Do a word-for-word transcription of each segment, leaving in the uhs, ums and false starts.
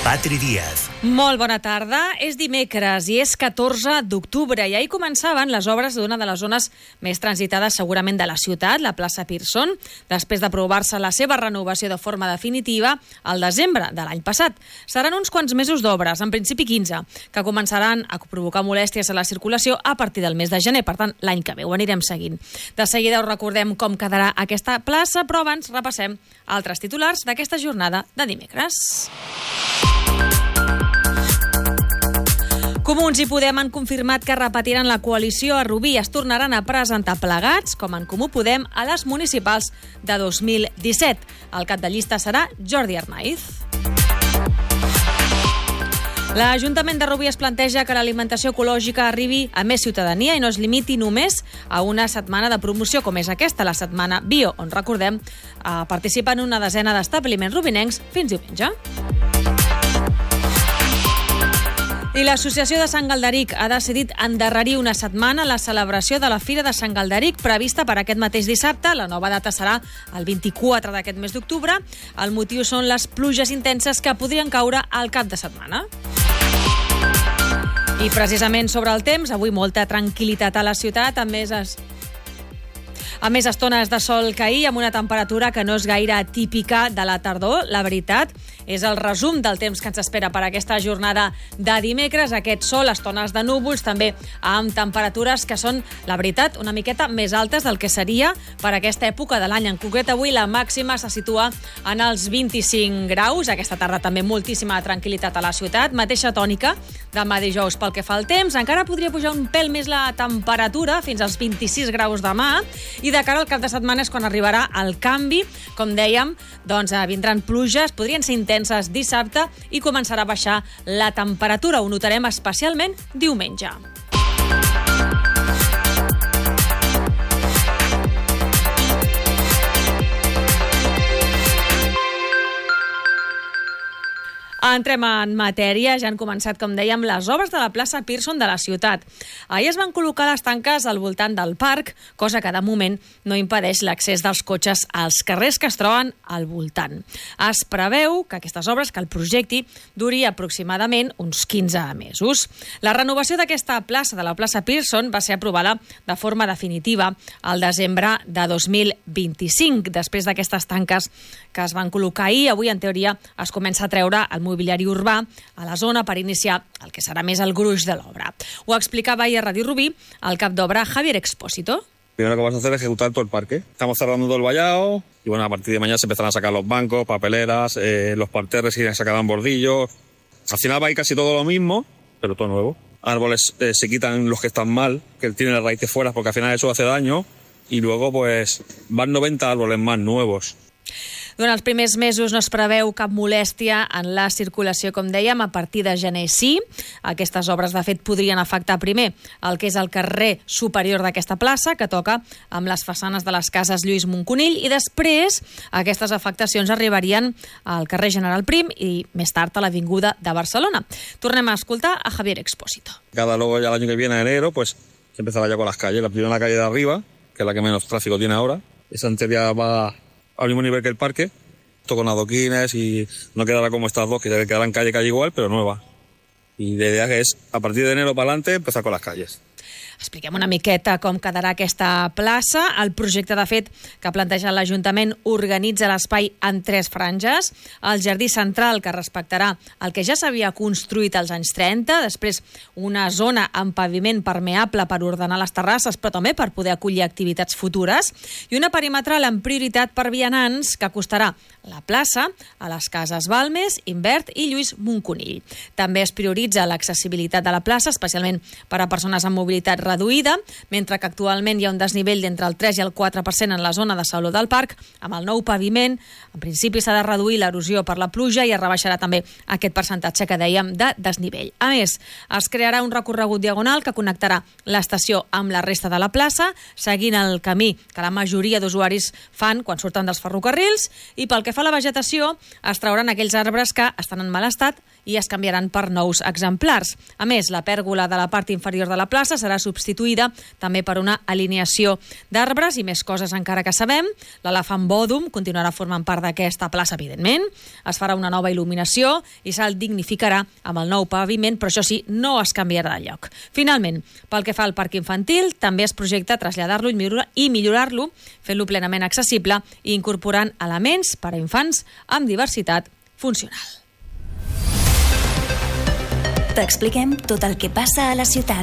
Patri Díaz. Molt bona tarda. És dimecres i és catorze d'octubre i ahir començaven les obres d'una de les zones més transitades segurament de la ciutat, la plaça Pearson, després d'aprovar-se la seva renovació de forma definitiva al desembre de l'any passat. Seran uns quants mesos d'obres, en principi quinze, que començaran a provocar molèsties a la circulació a partir del mes de gener, per tant, l'any que ve ho anirem seguint. De seguida us recordem com quedarà aquesta plaça, però abans repassem altres titulars d'aquesta jornada de dimecres. Comuns i Podem han confirmat que repetiran la coalició a Rubí i es tornaran a presentar plegats, com en Comú Podem, a les municipals de dos mil disset. El cap de llista serà Jordi Arnaiz. L'Ajuntament de Rubí es planteja que l'alimentació ecològica arribi a més ciutadania i no es limiti només a una setmana de promoció com és aquesta, la Setmana Bio, on, recordem, participen una desena d'establiments rubinencs fins diumenge. I l'Associació de Sant Galderic ha decidit endarrerir una setmana la celebració de la Fira de Sant Galderic prevista per aquest mateix dissabte. La nova data serà el vint-i-quatre d'aquest mes d'octubre. El motiu són les pluges intenses que podrien caure al cap de setmana. I precisament sobre el temps, avui molta tranquil·litat a la ciutat, amb més es... A més, estones de sol que ahir, amb una temperatura que no és gaire típica de la tardor. La veritat és el resum del temps que ens espera per aquesta jornada de dimecres. Aquest sol, estones de núvols, també amb temperatures que són, la veritat, una miqueta més altes del que seria per aquesta època de l'any. En concret, avui la màxima se situa en els vint-i-cinc graus. Aquesta tarda també moltíssima tranquil·litat a la ciutat. Mateixa tònica demà dijous pel que fa al temps. Encara podria pujar un pèl més la temperatura, fins als vint-i-sis graus demà. I de cara al cap de setmana és quan arribarà el canvi. Com dèiem, doncs vindran pluges, podrien ser intenses dissabte i començarà a baixar la temperatura. Ho notarem especialment diumenge. Entrem en matèria. Ja han començat, com dèiem, les obres de la plaça Pearson de la ciutat. Ahir es van col·locar les tanques al voltant del parc, cosa que de moment no impedeix l'accés dels cotxes als carrers que es troben al voltant. Es preveu que aquestes obres, que el projecte, duri aproximadament uns quinze mesos. La renovació d'aquesta plaça, de la plaça Pearson, va ser aprovada de forma definitiva al desembre de dos mil vint-i-cinc. Després d'aquestes tanques que es van col·locar ahir, avui, en teoria, es comença a treure el mobiliari urbà a la zona per iniciar el que serà més el gruix de l'obra. Ho explicava ahir a Ràdio Rubí el cap d'obra Javier Expósito. Primero que vamos a hacer es ejecutar todo el parque. Estamos cerrando todo el vallado y bueno, a partir de mañana se empezarán a sacar los bancos, papeleras, eh, los parterres y se sacarán bordillos. Al final va a ir casi todo lo mismo, pero todo nuevo. Árboles eh, se quitan los que están mal, que tienen las raíces fuera, porque al final eso hace daño. Y luego pues van noventa árboles más nuevos. Durant els primers mesos no es preveu cap molèstia en la circulació, com dèiem. A partir de gener sí. Aquestes obres, de fet, podrien afectar primer el que és el carrer superior d'aquesta plaça, que toca amb les façanes de les cases Lluís Monconill, i després aquestes afectacions arribarien al carrer General Prim i més tard a l'Avinguda de Barcelona. Tornem a escoltar a Javier Expósito. Cada luego ya el año que viene, en enero, pues se empezará ya con las calles. La primera calle de arriba, que es la que menos tráfico tiene ahora. Esa en teoría va al mismo nivel que el parque, esto con adoquines y no quedará como estas dos, que ya quedarán calle calle igual, pero nueva. Y la idea es, a partir de enero para adelante, empezar con las calles. Expliquem una miqueta com quedarà aquesta plaça. El projecte, de fet, que planteja l'Ajuntament organitza l'espai en tres franges. El jardí central, que respectarà el que ja s'havia construït als anys trenta, després una zona amb paviment permeable per ordenar les terrasses, però també per poder acollir activitats futures, i una perimetral amb prioritat per vianants que acostarà la plaça a les cases Balmes, Invert i Lluís Monconill. També es prioritza l'accessibilitat de la plaça, especialment per a persones amb mobilitat reduïda, mentre que actualment hi ha un desnivell d'entre el tres i el quatre per cent en la zona de Saló del Parc. Amb el nou paviment, en principi s'ha de reduir l'erosió per la pluja i es rebaixarà també aquest percentatge que dèiem de desnivell. A més, es crearà un recorregut diagonal que connectarà l'estació amb la resta de la plaça, seguint el camí que la majoria d'usuaris fan quan surten dels ferrocarrils, i pel que fa a la vegetació, es trauran aquells arbres que estan en mal estat i es canviaran per nous exemplars. A més, la pèrgola de la part inferior de la plaça serà substituïda substituïda també per una alineació d'arbres i més coses encara que sabem. L'elefant Bòdum continuarà formant part d'aquesta plaça, evidentment. Es farà una nova il·luminació i se'l dignificarà amb el nou paviment, però això sí, no es canviarà de lloc. Finalment, pel que fa al parc infantil, també es projecta traslladar-lo i millorar-lo, fent-lo plenament accessible i incorporant elements per a infants amb diversitat funcional. T'expliquem tot el que passa a la ciutat.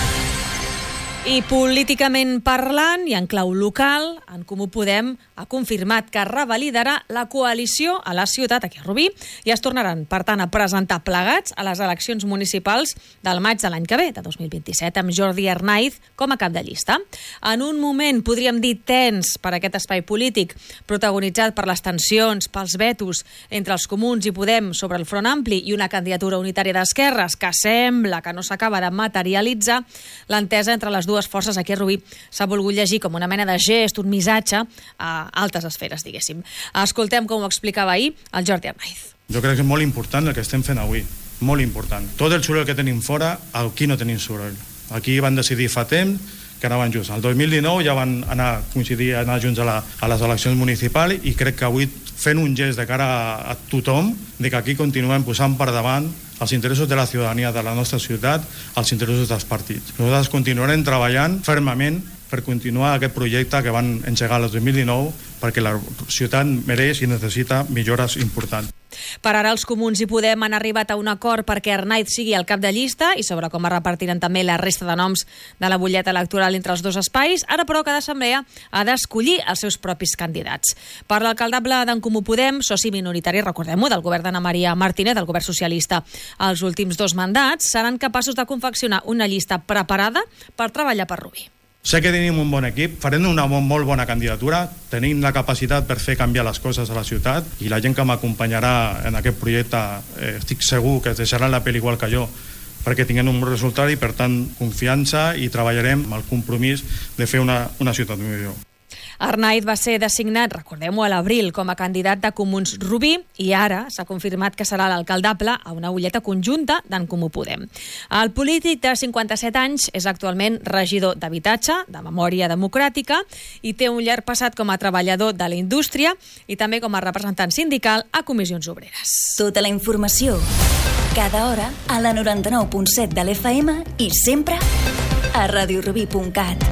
I políticament parlant i en clau local, en Comú Podem ha confirmat que revalidarà la coalició a la ciutat, aquí a Rubí, i es tornaran, per tant, a presentar plegats a les eleccions municipals del maig de l'any que ve, de dos mil vint-i-set, amb Jordi Arnaiz com a cap de llista. En un moment, podríem dir, tens per aquest espai polític, protagonitzat per les tensions, pels vetos entre els comuns i Podem sobre el Front Ampli i una candidatura unitària d'esquerres que sembla que no s'acaba de materialitzar, l'entesa entre les dues forces aquí a Rubí s'ha volgut llegir com una mena de gest, un missatge a altes esferes, diguéssim. Escoltem com ho explicava ahir el Jordi Arnaiz. Jo crec que és molt important el que estem fent avui, molt important. Tot el soroll que tenim fora, aquí no tenim soroll. Aquí van decidir fa temps que anaven junts. El dos mil dinou ja van anar, coincidir a anar junts a, la, a les eleccions municipals i crec que avui fent un gest de cara a, a tothom de que aquí continuem posant per davant els interessos de la ciutadania de la nostra ciutat, els interessos dels partits. Nosaltres continuarem treballant fermament per continuar aquest projecte que van engegar el dos mil dinou perquè la ciutat mereix i necessita millores importants. Per ara els comuns i Podem han arribat a un acord perquè Arnaiz sigui el cap de llista i sobre com es repartiran també la resta de noms de la butlleta electoral entre els dos espais. Ara, però, cada assemblea ha d'escollir els seus propis candidats. Per l'alcaldable d'en Comú Podem, soci minoritari, recordem-ho, del govern d'Anna Maria Martínez, del govern socialista, els últims dos mandats seran capaços de confeccionar una llista preparada per treballar per Rubí. Sé que tenim un bon equip, farem una molt bona candidatura, tenim la capacitat per fer canviar les coses a la ciutat i la gent que m'acompanyarà en aquest projecte eh, estic segur que es deixaran la pell igual que jo perquè tinguem un bon resultat i per tant confiança i treballarem amb el compromís de fer una, una ciutat millor. Arnaiz va ser designat, recordem-ho, a l'abril com a candidat de Comuns Rubí i ara s'ha confirmat que serà l'alcaldable a una butlleta conjunta d'en Comú Podem. El polític de cinquanta-set anys és actualment regidor d'Habitatge, de Memòria Democràtica, i té un llarg passat com a treballador de la indústria i també com a representant sindical a Comissions Obreres. Tota la informació, cada hora, a la noranta-nou punt set de l'F M i sempre a radio rubí punt cat.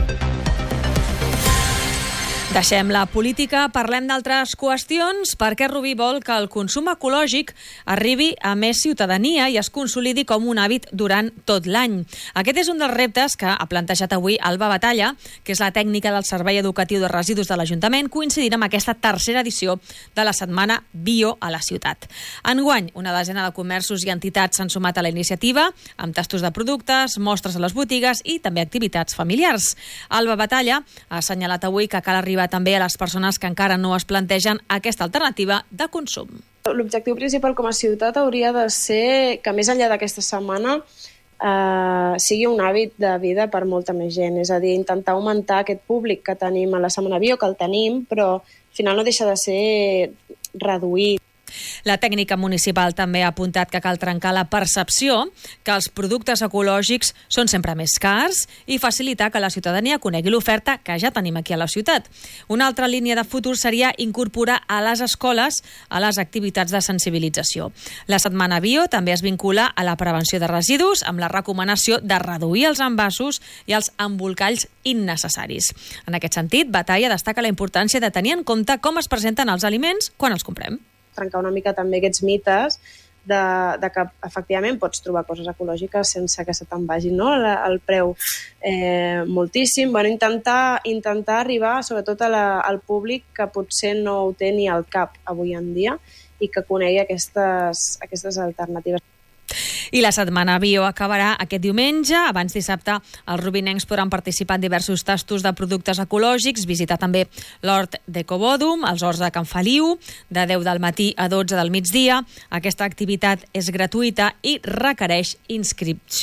Deixem la política, parlem d'altres qüestions, perquè Rubí vol que el consum ecològic arribi a més ciutadania i es consolidi com un hàbit durant tot l'any. Aquest és un dels reptes que ha plantejat avui Alba Batalla, que és la tècnica del Servei Educatiu de Residus de l'Ajuntament, coincidint amb aquesta tercera edició de la Setmana Bio a la ciutat. Enguany, una desena de comerços i entitats s'han sumat a la iniciativa, amb tastos de productes, mostres a les botigues i també activitats familiars. Alba Batalla ha assenyalat avui que cal arribar també a les persones que encara no es plantegen aquesta alternativa de consum. L'objectiu principal com a ciutat hauria de ser que més enllà d'aquesta setmana eh, sigui un hàbit de vida per molta més gent, és a dir, intentar augmentar aquest públic que tenim a la Setmana Bio, que el tenim, però al final no deixa de ser reduït. La tècnica municipal també ha apuntat que cal trencar la percepció que els productes ecològics són sempre més cars i facilitar que la ciutadania conegui l'oferta que ja tenim aquí a la ciutat. Una altra línia de futur seria incorporar a les escoles a les activitats de sensibilització. La Setmana Bio també es vincula a la prevenció de residus amb la recomanació de reduir els envasos i els embolcalls innecessaris. En aquest sentit, Batalla destaca la importància de tenir en compte com es presenten els aliments quan els comprem. Trencar una mica també aquests mites de, de que efectivament pots trobar coses ecològiques sense que se te'n vagi, no? el, el preu eh, moltíssim. Bueno, intentar, intentar arribar sobretot a la, al públic que potser no ho té ni al cap avui en dia i que conegui aquestes, aquestes alternatives. I la Setmana Bio acabarà aquest diumenge. Abans dissabte, els rubinencs podran participar en diversos tastos de productes ecològics, visitar també l'hort d'Ecobòdum, els horts de Can Feliu, de deu del matí a dotze del migdia. Aquesta activitat és gratuïta i requereix inscripció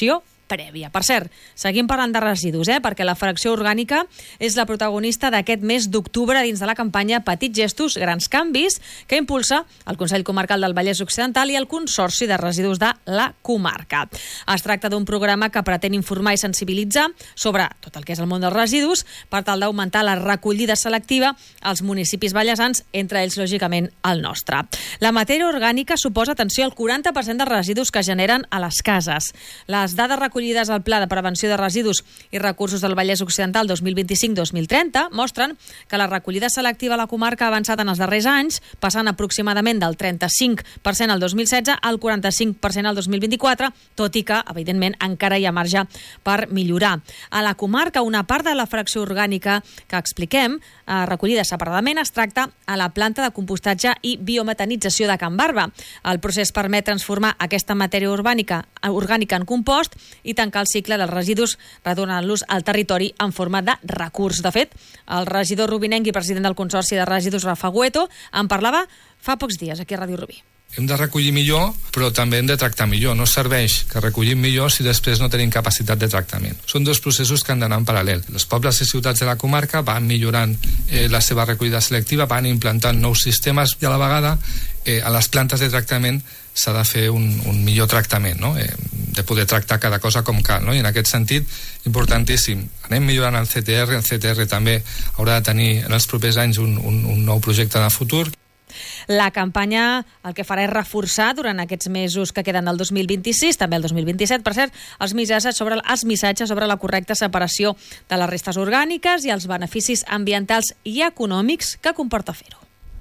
prèvia. Per cert, seguim parlant de residus, eh? perquè la fracció orgànica és la protagonista d'aquest mes d'octubre dins de la campanya Petits gestos, grans canvis, que impulsa el Consell Comarcal del Vallès Occidental i el Consorci de Residus de la comarca. Es tracta d'un programa que pretén informar i sensibilitzar sobre tot el que és el món dels residus per tal d'augmentar la recollida selectiva als municipis vallesans, entre ells, lògicament, el nostre. La matèria orgànica suposa, atenció, el quaranta per cent dels residus que generen a les cases. Les dades recollides al Pla de Prevenció de Residus i Recursos del Vallès Occidental dos mil vint-i-cinc dos mil trenta mostren que la recollida selectiva a la comarca ha avançat en els darrers anys, passant aproximadament del trenta-cinc per cent al dos mil setze al quaranta-cinc per cent al dos mil vint-i-quatre, tot i que, evidentment, encara hi ha marge per millorar. A la comarca, una part de la fracció orgànica que expliquem, eh, recollida separadament, es tracta a la planta de compostatge i biometanització de Can Barba. El procés permet transformar aquesta matèria orgànica, orgànica en compost i tancar el cicle dels residus, retornant-los al territori en forma de recurs. De fet, el regidor rubinenc i president del Consorci de Residus, Rafa Gueto, en parlava fa pocs dies aquí a Ràdio Rubí. Hem de recollir millor, però també hem de tractar millor. No serveix que recollim millor si després no tenim capacitat de tractament. Són dos processos que han d'anar en paral·lel. Els pobles i ciutats de la comarca van millorant eh, la seva recollida selectiva, van implantant nous sistemes i a la vegada eh, a les plantes de tractament s'ha de fer un, un millor tractament, no? eh, de poder tractar cada cosa com cal. No? I en aquest sentit, importantíssim, anem millorant el C T R, el C T R també haurà de tenir en els propers anys un, un, un nou projecte de futur. La campanya el que farà és reforçar durant aquests mesos que queden del dos mil vint-i-sis, també el dos mil vint-i-set, per cert, els missatges sobre, els missatges sobre la correcta separació de les restes orgàniques i els beneficis ambientals i econòmics que comporta fer-ho.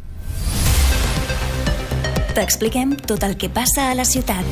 T'expliquem tot el que passa a la ciutat.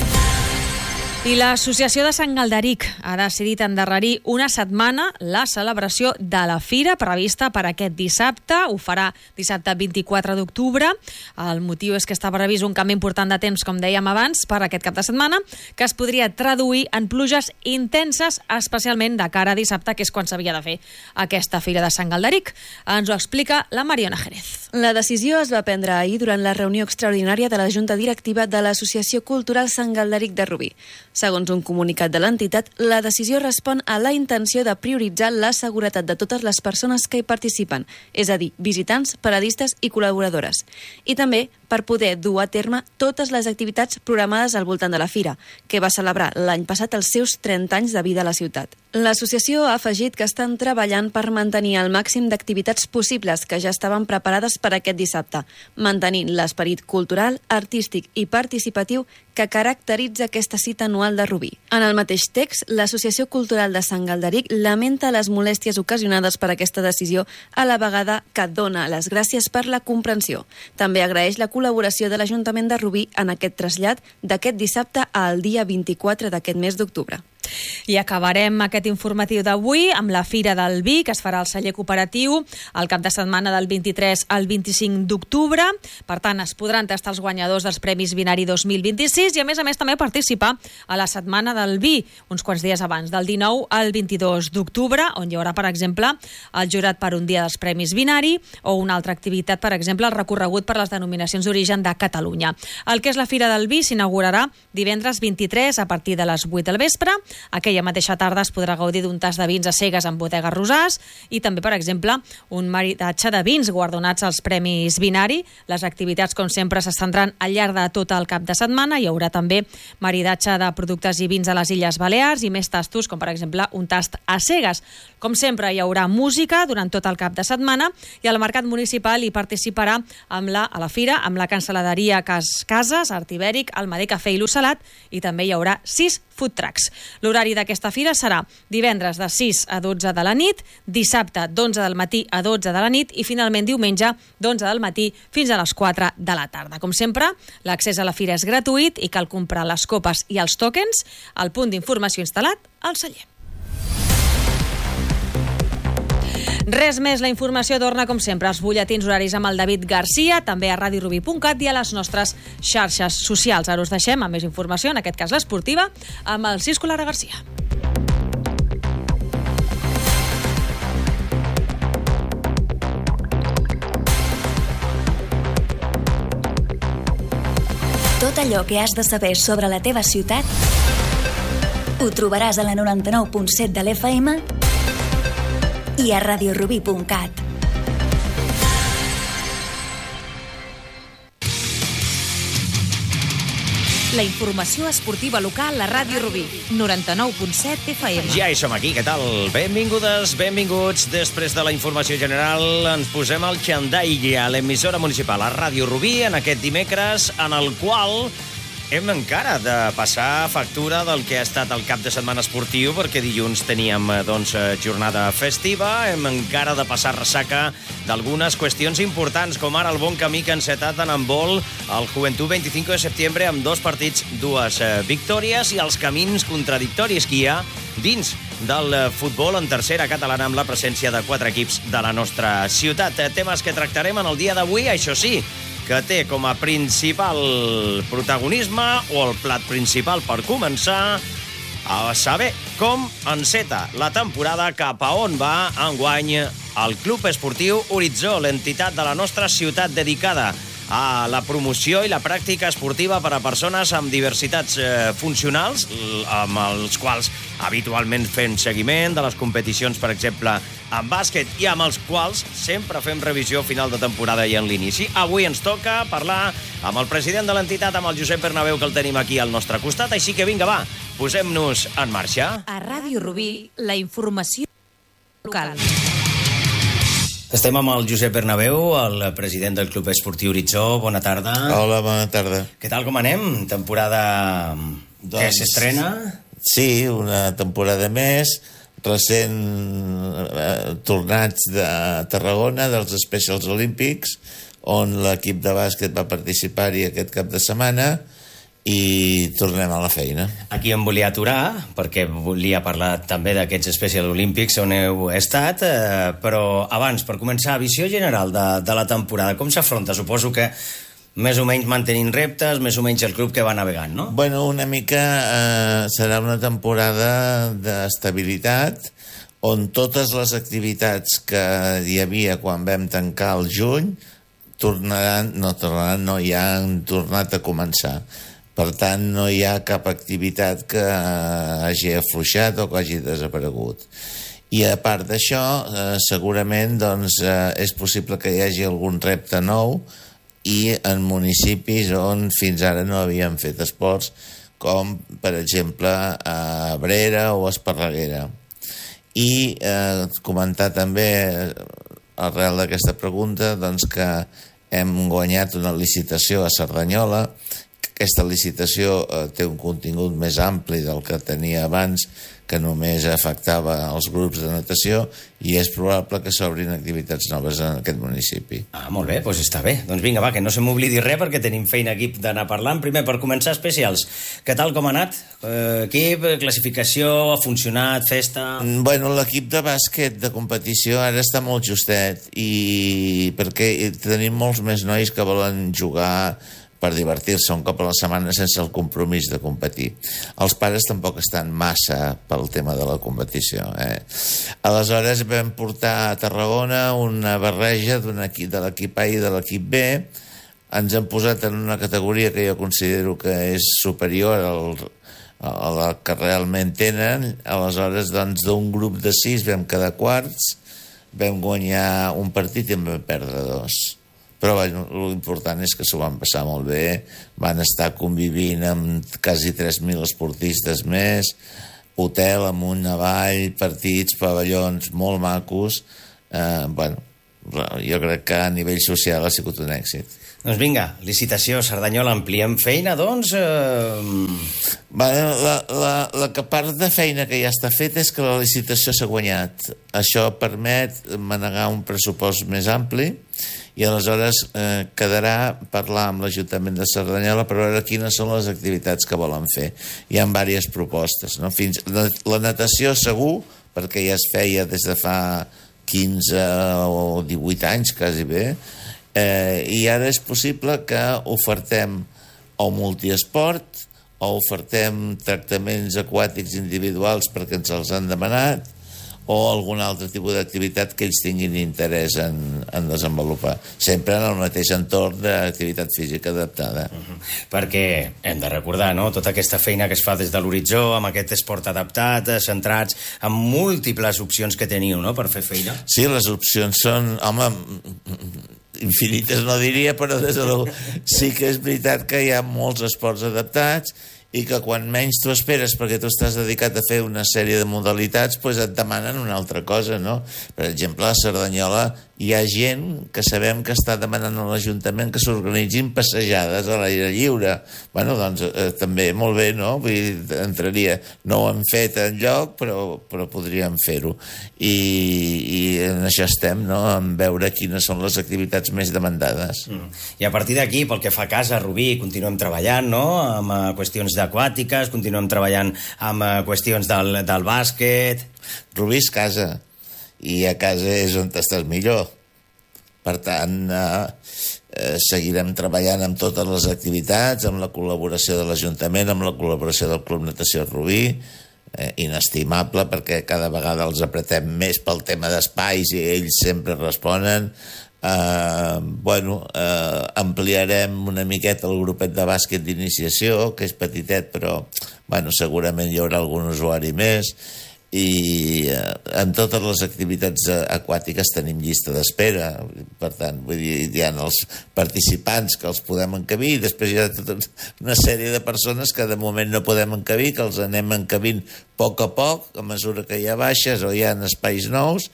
I l'Associació de Sant Galderic ha decidit endarrerir una setmana la celebració de la fira prevista per aquest dissabte. Ho farà dissabte vint-i-quatre d'octubre. El motiu és que està previst un canvi important de temps, com dèiem abans, per aquest cap de setmana, que es podria traduir en pluges intenses, especialment de cara a dissabte, que és quan s'havia de fer aquesta fira de Sant Galderic. Ens ho explica la Mariona Jerez. La decisió es va prendre ahir durant la reunió extraordinària de la Junta Directiva de l'Associació Cultural Sant Galderic de Rubí. Segons un comunicat de l'entitat, la decisió respon a la intenció de prioritzar la seguretat de totes les persones que hi participen, és a dir, visitants, paradistes i col·laboradores. I també per poder dur a terme totes les activitats programades al voltant de la fira, que va celebrar l'any passat els seus trenta anys de vida a la ciutat. L'associació ha afegit que estan treballant per mantenir el màxim d'activitats possibles que ja estaven preparades per aquest dissabte, mantenint l'esperit cultural, artístic i participatiu que caracteritza aquesta cita anual de Rubí. En el mateix text, l'Associació Cultural de Sant Galderic lamenta les molèsties ocasionades per aquesta decisió, a la vegada que dona les gràcies per la comprensió. També agraeix la col·laboració de l'Ajuntament de Rubí en aquest trasllat d'aquest dissabte al dia vint-i-quatre d'aquest mes d'octubre. I acabarem aquest informatiu d'avui amb la Fira del Vi, que es farà al celler cooperatiu el cap de setmana del vint-i-tres al vint-i-cinc d'octubre. Per tant, es podran tastar els guanyadors dels Premis Vinari dos mil vint-i-sis i, a més a més, també participar a la Setmana del Vi, uns quants dies abans, del dinou al vint-i-dos d'octubre, on hi haurà, per exemple, el jurat per un dia dels Premis Vinari o una altra activitat, per exemple, el recorregut per les denominacions d'origen de Catalunya. El que és la Fira del Vi s'inaugurarà divendres vint-i-tres a partir de les vuit del vespre. Aquella mateixa tarda es podrà gaudir d'un tas de vins a cegues amb bodegues rosars i també, per exemple, un maridatge de vins guardonats als Premis Vinari. Les activitats, com sempre, s'estendran al llarg de tot el cap de setmana. Hi haurà també maridatge de productes i vins a les Illes Balears i més tastos, com per exemple un tast a cegues. Com sempre, hi haurà música durant tot el cap de setmana i el Mercat Municipal hi participarà amb la, a la fira amb la cancel·laderia Cas Cases, Art Ibèric, el Madé Cafè i l'Ocelat, i també hi haurà sis food trucks. L'horari d'aquesta fira serà divendres de sis a dotze de la nit, dissabte d'onze del matí a dotze de la nit i finalment diumenge d'onze del matí fins a les quatre de la tarda. Com sempre, l'accés a la fira és gratuït i cal comprar les copes i els tòquens al punt d'informació instal·lat al celler. Res més, la informació torna com sempre als butlletins horaris amb el David Garcia, també a ràdio rubí punt cat i a les nostres xarxes socials. Ara us deixem amb més informació, en aquest cas l'esportiva, amb el Cisco Lara Garcia. Tot allò que has de saber sobre la teva ciutat Ho trobaràs a la noranta-nou punt set de l'F M i a radiorubí punt cat. La informació esportiva local a Ràdio Rubí, noranta-nou punt set F M. Ja hi som aquí, què tal? Benvingudes, benvinguts. Després de la informació general ens posem al xandaille a l'emissora municipal, a Ràdio Rubí, en aquest dimecres, en el qual hem encara de passar factura del que ha estat el cap de setmana esportiu, perquè dilluns teníem doncs, jornada festiva, hem encara de passar ressaca d'algunes qüestions importants, com ara el bon camí que ha encetat en handbol el Joventut vint-i-cinc de setembre amb dos partits, dues eh, victòries, i els camins contradictoris que hi ha dins del futbol en tercera catalana amb la presència de quatre equips de la nostra ciutat. Temes que tractarem en el dia d'avui, això sí, que té com a principal protagonisme, o el plat principal per començar, a saber com enceta la temporada, cap a on va enguany el Club Esportiu Horitzó, l'entitat de la nostra ciutat dedicada a la promoció i la pràctica esportiva per a persones amb diversitats eh, funcionals, amb els quals habitualment fem seguiment de les competicions, per exemple, en bàsquet, i amb els quals sempre fem revisió final de temporada i en l'inici. Avui ens toca parlar amb el president de l'entitat, amb el Josep Bernabéu, que el tenim aquí al nostre costat, així que vinga, va, posem-nos en marxa. A Ràdio Rubí, la informació local. Estem amb el Josep Bernabéu, el president del Club Esportiu Horitzó. Bona tarda. Hola, bona tarda. Què tal, com anem? Temporada doncs, que s'estrena? Sí, una temporada més, recent eh, tornats de Tarragona, dels Specials Olímpics, on l'equip de bàsquet va participar-hi aquest cap de setmana, i tornem a la feina. Aquí em volia aturar, perquè volia parlar també d'aquests Special Olímpics on heu estat, eh, però abans, per començar, visió general de, de la temporada, com s'afronta? Suposo que més o menys mantenint reptes, més o menys el club que va navegant, no? Bueno, una mica eh, serà una temporada d'estabilitat, on totes les activitats que hi havia quan vam tancar el juny tornaran, no tornaran, no, ja han tornat a començar. Per tant, no hi ha cap activitat que hagi afluixat o que hagi desaparegut. I a part d'això, eh, segurament doncs, eh, és possible que hi hagi algun repte nou, i en municipis on fins ara no havien fet esports, com per exemple a Abrera o a Esparreguera. I eh, comentar també, arrel d'aquesta pregunta, doncs, que hem guanyat una licitació a Cerdanyola. Aquesta licitació eh, té un contingut més ampli del que tenia abans, que només afectava els grups de natació, i és probable que s'obrin activitats noves en aquest municipi. Ah, molt bé, doncs està bé. Doncs vinga, va, que no se m'oblidi res, perquè tenim feina aquí d'anar parlant. Primer, per començar, especials. Què tal, com ha anat? Eh, equip, classificació, ha funcionat, festa... Bueno, l'equip de bàsquet de competició ara està molt justet, i perquè tenim molts més nois que volen jugar per divertir-se un cop a la setmana sense el compromís de competir. Els pares tampoc estan massa pel tema de la competició. Eh? Aleshores vam portar a Tarragona una barreja d'un equip, de l'equip A i de l'equip B. Ens han posat en una categoria que jo considero que és superior al, a la que realment tenen. Aleshores, doncs, d'un grup de sis vam quedar quarts, vam guanyar un partit i en vam perdre dos. Però bueno, l'important és que s'ho van passar molt bé, van estar convivint amb quasi tres mil esportistes més, hotel amunt avall, partits, pavellons molt macos. Eh, bueno, jo crec que a nivell social ha sigut un èxit. Doncs vinga, licitació Cerdanyola, ampliem feina, doncs... Eh... Bueno, la, la, la part de feina que ja està feta és que la licitació s'ha guanyat. Això permet manegar un pressupost més ampli, i aleshores eh, quedarà parlar amb l'Ajuntament de Cerdanyola per veure quines són les activitats que volen fer. Hi ha diverses propostes, no? Fins, la, la natació segur, perquè ja es feia des de fa quinze o divuit anys, quasi bé, eh, i ara és possible que ofertem o multiesport, o ofertem tractaments aquàtics individuals perquè ens els han demanat, o algun altre tipus d'activitat que ells tinguin interès en, en desenvolupar, sempre en el mateix entorn d'activitat física adaptada. Uh-huh. Perquè hem de recordar, no?, tota aquesta feina que es fa des de l'horitzó, amb aquest esport adaptat, centrats en múltiples opcions que teniu, no?, per fer feina. Sí, les opcions són, home, infinites no diria, però des de lo... sí que és veritat que hi ha molts esports adaptats i que quan menys tu esperes, perquè tu estàs dedicat a fer una sèrie de modalitats, doncs et demanen una altra cosa, no? Per exemple, a Cerdanyola hi ha gent que sabem que està demanant a l'Ajuntament que s'organitzin passejades a l'aire lliure. Bueno, doncs eh, també molt bé, no? Vull dir, entraria. No ho hem fet enlloc, però, però podríem fer-ho. I, I en això estem, no?, en veure quines són les activitats més demandades. Mm. I a partir d'aquí, pel que fa a casa, Rubí, continuem treballant, no?, amb uh, qüestions aquàtiques, continuem treballant amb uh, qüestions del, del bàsquet... Rubí és casa, i a casa és on estàs millor. Per tant, eh, eh, seguirem treballant amb totes les activitats, amb la col·laboració de l'Ajuntament, amb la col·laboració del Club Natació Rubí, eh, inestimable, perquè cada vegada els apretem més pel tema d'espais i ells sempre responen. Eh, bueno, eh, ampliarem una miqueta el grupet de bàsquet d'iniciació, que és petitet, però bueno, segurament hi haurà algun usuari més. I eh, en totes les activitats aquàtiques tenim llista d'espera, per tant, vull dir, hi ha els participants que els podem encabir i després hi ha tota una sèrie de persones que de moment no podem encabir, que els anem encabint a poc a poc, a mesura que hi ha baixes o hi ha espais nous,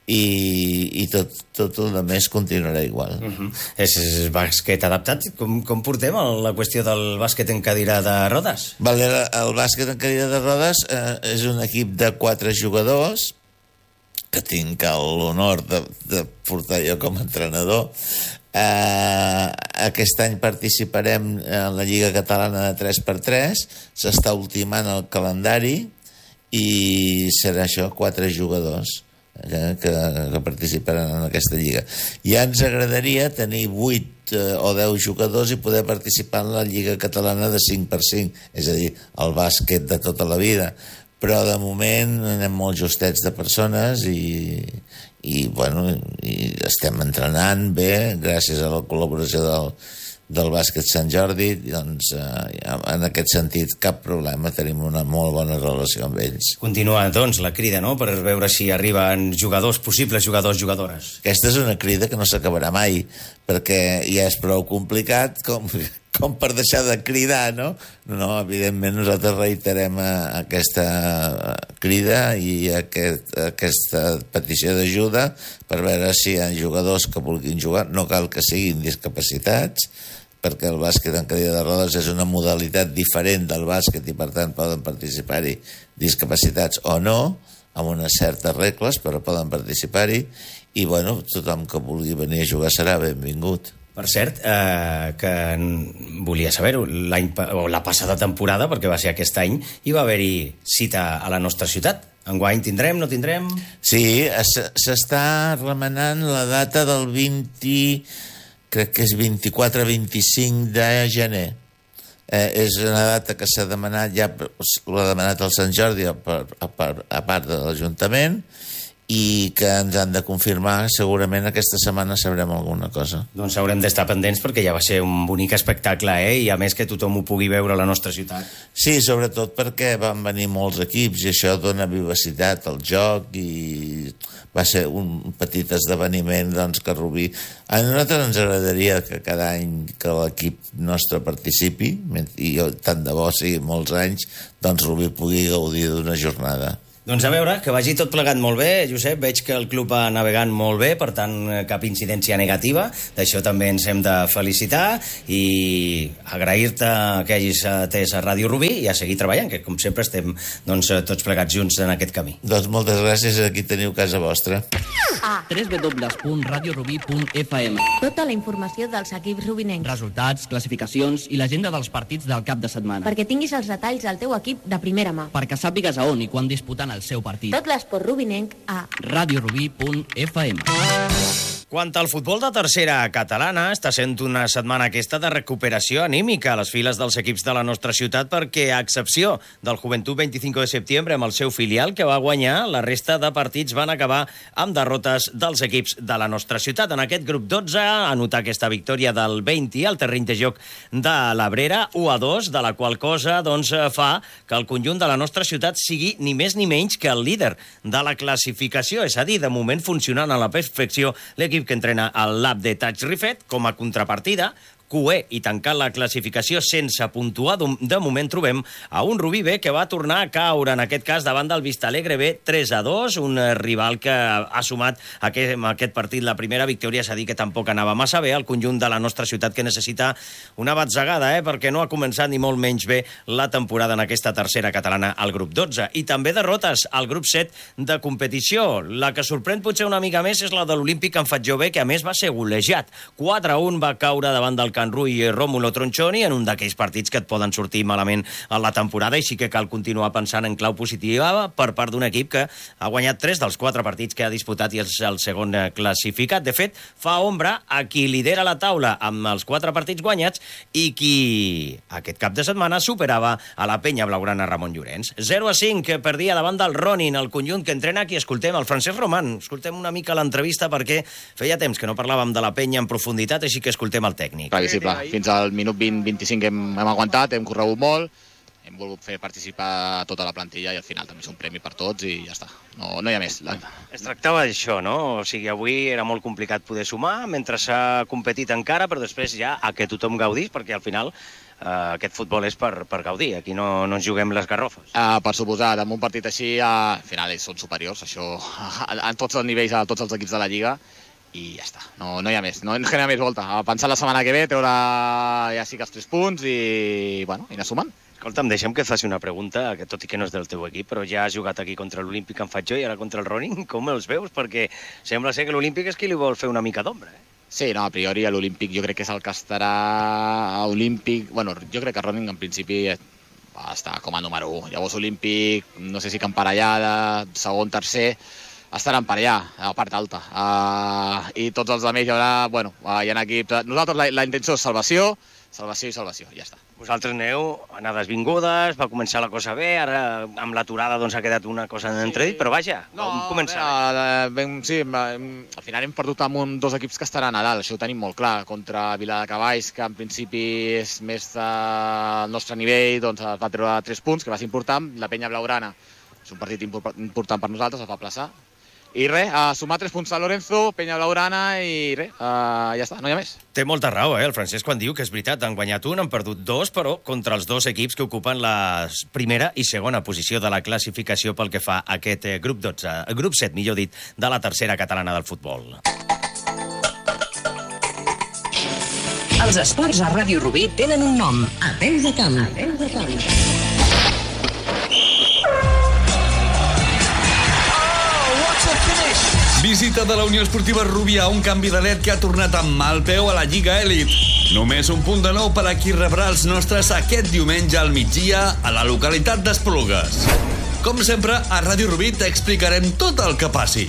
i, i tot, tot el més continuarà igual. Uh-huh. És, és bàsquet adaptat. Com, com portem la qüestió del bàsquet en cadira de rodes? Vale, el bàsquet en cadira de rodes eh, és un equip de quatre jugadors que tinc l'honor de, de portar jo com a entrenador. Eh, aquest any participarem en la Lliga Catalana de tres per tres, s'està ultimant el calendari i serà això, quatre jugadors Que, que, que participaran en aquesta lliga. Ja ens agradaria tenir vuit eh, o deu jugadors i poder participar en la Lliga Catalana de cinc per cinc, és a dir, el bàsquet de tota la vida, però de moment anem molt justets de persones i, i, bueno, i estem entrenant bé gràcies a la col·laboració del del bàsquet Sant Jordi, doncs eh, en aquest sentit cap problema, tenim una molt bona relació amb ells. Continua, doncs, la crida, no?, per veure si arriben jugadors, possibles jugadors, jugadores. Aquesta és una crida que no s'acabarà mai, perquè ja és prou complicat com, com per deixar de cridar, no? No, evidentment nosaltres reiterem aquesta crida i aquest, aquesta petició d'ajuda per veure si hi ha jugadors que vulguin jugar, no cal que siguin discapacitats, perquè el bàsquet en cadira de rodes és una modalitat diferent del bàsquet i per tant poden participar-hi discapacitats o no, amb unes certes regles, però poden participar-hi i bueno, tothom que vulgui venir a jugar serà benvingut. Per cert, eh, que volia saber-ho, o la passada temporada, perquè va ser aquest any, hi va haver-hi cita a la nostra ciutat. Enguany tindrem, no tindrem? Sí, s'està remenant la data del vint... crec que és vint-i-quatre vint-i-cinc de gener. Eh, és una data que s'ha demanat, ja l'ha demanat el Sant Jordi a, a, a part de l'Ajuntament i que ens han de confirmar, segurament aquesta setmana sabrem alguna cosa. Doncs haurem d'estar pendents perquè ja va ser un bonic espectacle, eh? I a més que tothom ho pugui veure a la nostra ciutat. Sí, sobretot perquè van venir molts equips i això dona vivacitat al joc i va ser un petit esdeveniment, doncs, que Rubí... A nosaltres ens agradaria que cada any que l'equip nostre participi, i tant de bo sigui molts anys, doncs Rubí pugui gaudir d'una jornada. Doncs a veure, que vagi tot plegat molt bé, Josep. Veig que el club va navegant molt bé, per tant, cap incidència negativa. D'això també ens hem de felicitar i agrair-te que hagis atès a Ràdio Rubí i a seguir treballant, que com sempre estem doncs, tots plegats junts en aquest camí. Doncs moltes gràcies, aquí teniu casa vostra. w w w punt radio rubí punt f m. Tota la informació dels equips rubinencs. Resultats, classificacions i l'agenda dels partits del cap de setmana. Perquè tinguis els detalls del teu equip de primera mà. Perquè sàpigues a on i quan disputant el seu partit. Tot l'esport rubinenc a radio rubí punt f m. Quant al futbol de tercera catalana, està sent una setmana aquesta de recuperació anímica a les files dels equips de la nostra ciutat perquè, a excepció del Joventut vint-i-cinc de setembre amb el seu filial que va guanyar, la resta de partits van acabar amb derrotes dels equips de la nostra ciutat. En aquest grup dotze, a notar aquesta victòria del vint al terreny de joc de l'Abrera, u a dos, de la qual cosa doncs, fa que el conjunt de la nostra ciutat sigui ni més ni menys que el líder de la classificació. És a dir, de moment funcionant a la perfecció l'equip que entrena el Lab de Taig Rifet. Com a contrapartida, cuer i tancant la classificació sense puntuar, de moment trobem a un Rubí B que va tornar a caure, en aquest cas davant del Vistalegre B, tres a dos, un rival que ha sumat aquest, aquest partit la primera victòria, és a dir que tampoc anava massa bé el conjunt de la nostra ciutat, que necessita una batzegada, eh, perquè no ha començat ni molt menys bé la temporada en aquesta tercera catalana al grup dotze. I també derrotes al grup set de competició. La que sorprèn potser una mica més és la de l'Olímpic en Fatjó B, que a més va ser golejat. quatre a un va caure davant del Can Rull i Rómulo Tronchoni en un d'aquells partits que et poden sortir malament a la temporada, i sí que cal continuar pensant en clau positiva per part d'un equip que ha guanyat tres dels quatre partits que ha disputat i és el segon classificat. De fet, fa ombra a qui lidera la taula amb els quatre partits guanyats i qui aquest cap de setmana superava a la penya blaugrana Ramon Llorenç. zero a cinc que perdia davant del Ronin, el conjunt que entrena aquí. Escoltem el Francesc Roman, escoltem una mica l'entrevista perquè feia temps que no parlàvem de la penya en profunditat, així que escoltem el tècnic. Fins al minut vint vint-i-cinc hem, hem aguantat, hem corregut molt, hem volgut fer participar tota la plantilla i al final també és un premi per tots i ja està. No, no hi ha més. Es tractava d'això, no? O sigui, avui era molt complicat poder sumar mentre s'ha competit encara, però després ja a que tothom gaudís, perquè al final Uh, aquest futbol és per, per gaudir, aquí no, no ens juguem les garrofes. Uh, per suposar, en un partit així, uh, al final ells són superiors, això, en tots els nivells, a tots els equips de la Lliga, i ja està, no, no hi ha més, no, no hi ha més volta. A pensar la setmana que ve, treure ja sí que els tres punts i, bueno, i anar sumant. Escolta'm, deixa'm que et faci una pregunta, que tot i que no és del teu equip, però ja has jugat aquí contra l'Olímpic en Fatjó i ara contra el Ronin, com els veus? Perquè sembla ser que l'Olímpic és qui li vol fer una mica d'ombra, eh? Sí, no, a priori l'Olímpic jo crec que és el que estarà Olímpic, bueno, jo crec que Ronin en principi va estar com a número u. Llavors Olímpic, no sé si que emparellada, segon, tercer, estaran per allà, a la part alta. Uh, I tots els altres hi haurà, bueno, uh, hi ha equips... Nosaltres la, la intenció és salvació, salvació i salvació, ja està. Vosaltres aneu anades vingudes, va començar la cosa bé, ara amb l'aturada doncs ha quedat una cosa en entredit, però vaja, no, com començar? Bé, ben, sí, al final hem perdut amb un, dos equips que estaran a dalt, això ho tenim molt clar, contra Viladecavalls, que en principi és més del nostre nivell, doncs va treure tres punts, que va ser important, la penya blaugrana és un partit important per nosaltres, es va plaçar. I res, a sumar tres punts a Lorenzo, penya blaugrana i res, uh, ja està, no hi ha més. Té molta raó, eh, el Francesc, quan diu que és veritat, han guanyat un, han perdut dos, però contra els dos equips que ocupen la primera i segona posició de la classificació pel que fa a aquest eh, grup dotze, grup set, millor dit, de la tercera catalana del futbol. Els esports a Ràdio Rubí tenen un nom, a peu de camp. A peu de camp. Visita de la Unió Esportiva Rubí a un canvi de led que ha tornat amb mal peu a la Lliga Elit. Només un punt de nou per a qui rebrà els nostres aquest diumenge al migdia a la localitat d'Esplugues. Com sempre, a Ràdio Rubí t'explicarem tot el que passi.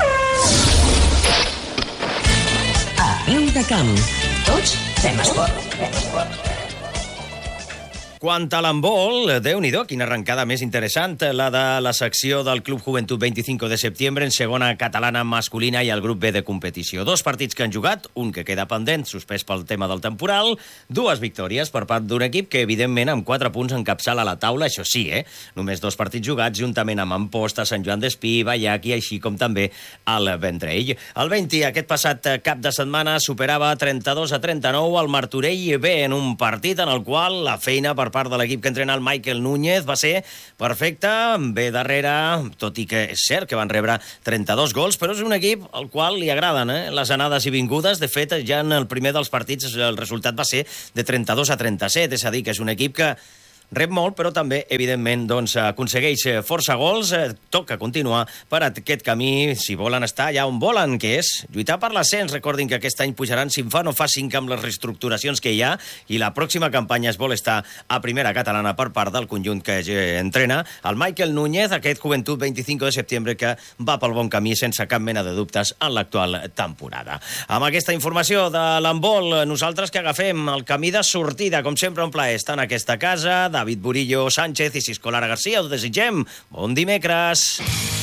A peu de camp. Tots fem esport. Fem esport. Quant a l'handbol, Déu-n'hi-do, quina arrencada més interessant, la de la secció del Club Joventut vint-i-cinc de setembre en segona catalana masculina i el grup B de competició. Dos partits que han jugat, un que queda pendent, suspès pel tema del temporal, dues victòries per part d'un equip que, evidentment, amb quatre punts encapçala la taula, això sí, eh? Només dos partits jugats, juntament amb Amposta, Sant Joan d'Espí, Vallaki, així com també el Vendrell. El vint, aquest passat cap de setmana, superava trenta-dos a trenta-nou el Martorell B en un partit en el qual la feina per part de l'equip que entrena el Michael Núñez va ser perfecta, bé darrere, tot i que és cert que van rebre trenta-dos gols, però és un equip al qual li agraden eh? les anades i vingudes. De fet, ja en el primer dels partits el resultat va ser de trenta-dos a trenta-set, és a dir, que és un equip que rep molt, però també, evidentment, doncs, aconsegueix força gols. Toca continuar per aquest camí, si volen estar allà on volen, que és lluitar per l'ascens. Recordin que aquest any pujaran si en fa no fa cinc amb les reestructuracions que hi ha, i la pròxima campanya es vol estar a primera catalana per part del conjunt que entrena el Michael Núñez, aquest Joventut vint-i-cinc de setembre que va pel bon camí sense cap mena de dubtes en l'actual temporada. Amb aquesta informació de l'handbol, nosaltres que agafem el camí de sortida, com sempre un plaer estar en aquesta casa. David Burillo Sánchez i Cisco Lara García, us desitgem bon dimecres.